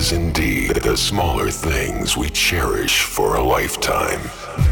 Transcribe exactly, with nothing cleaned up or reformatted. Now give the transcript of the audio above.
is indeed the smaller things we cherish for a lifetime.